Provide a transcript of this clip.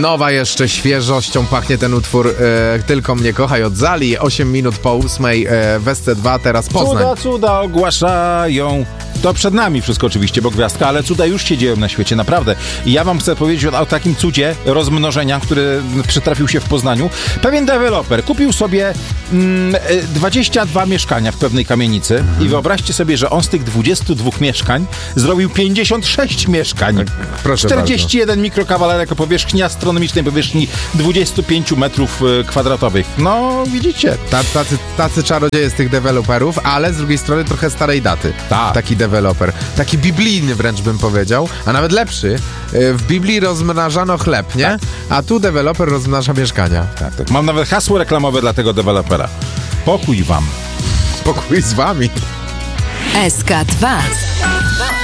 nowa jeszcze, świeżością pachnie ten utwór Tylko mnie kochaj od Zali. 8 minut po 8 w SC2, teraz Poznań. Cuda ogłaszają. To przed nami wszystko oczywiście, bo gwiazdka, ale cuda już się dzieją na świecie, naprawdę. I ja wam chcę powiedzieć o takim cudzie rozmnożenia, który przytrafił się w Poznaniu. Pewien deweloper kupił sobie 22 mieszkania w pewnej kamienicy i wyobraźcie sobie, że on z tych 22 mieszkań zrobił 56 mieszkań. Proszę 41 mikrokawalerek o powierzchni astronomicznej, powierzchni 25 metrów kwadratowych. No, widzicie. Tacy czarodzieje z tych deweloperów, ale z drugiej strony trochę starej daty. Tak. Taki deweloper. Taki biblijny wręcz bym powiedział, a nawet lepszy. W Biblii rozmnażano chleb, nie? Tak. A tu deweloper rozmnaża mieszkania. Tak. Mam nawet hasło reklamowe dla tego dewelopera. Pokój wam. Pokój z wami. SK2.